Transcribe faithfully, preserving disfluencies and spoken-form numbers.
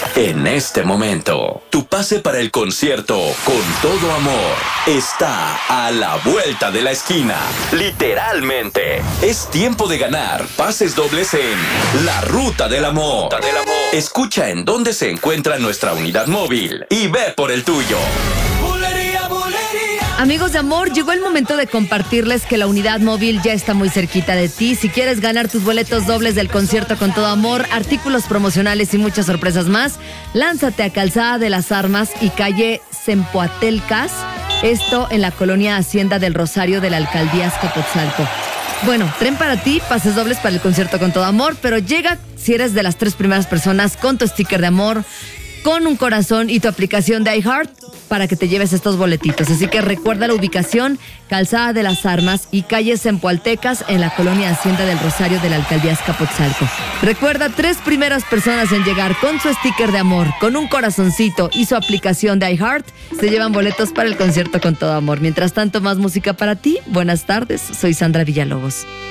En este momento, tu pase para el concierto Con Todo Amor está a la vuelta de la esquina. Literalmente. Es tiempo de ganar pases dobles en La Ruta del Amor. Ruta del Amor. Escucha en dónde se encuentra nuestra unidad móvil y ve por el tuyo. Amigos de amor, llegó el momento de compartirles que la unidad móvil ya está muy cerquita de ti. Si quieres ganar tus boletos dobles del concierto Con Todo Amor, artículos promocionales y muchas sorpresas más, lánzate a Calzada de las Armas y calle Zempoatelcas, esto en la colonia Hacienda del Rosario de la alcaldía Azcapotzalco. Bueno, tren para ti, pases dobles para el concierto Con Todo Amor, pero llega si eres de las tres primeras personas con tu sticker de amor, con un corazón y tu aplicación de iHeart para que te lleves estos boletitos. Así que recuerda la ubicación, Calzada de las Armas y calle Zempoaltecas en la colonia Hacienda del Rosario de la alcaldía Azcapotzalco. Recuerda, tres primeras personas en llegar con su sticker de amor, con un corazoncito y su aplicación de iHeart se llevan boletos para el concierto Con Todo Amor. Mientras tanto, más música para ti. Buenas tardes, soy Sandra Villalobos.